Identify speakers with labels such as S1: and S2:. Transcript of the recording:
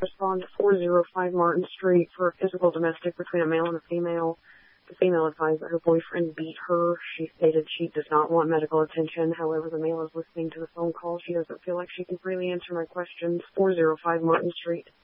S1: respond to 405 Martin Street for a physical domestic between a male and a female. The female advised that her boyfriend beat her. She stated she does not want medical attention. However, the male is listening to the phone call. She doesn't feel like she can freely answer my questions. 405 Martin Street.